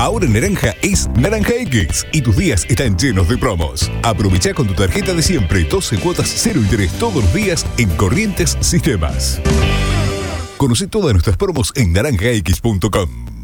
Ahora en Naranja es Naranja X y tus días están llenos de promos. Aprovecha con tu tarjeta de siempre 12 cuotas 0 interés todos los días en Corrientes Sistemas. Conoce todas nuestras promos en naranjax.com.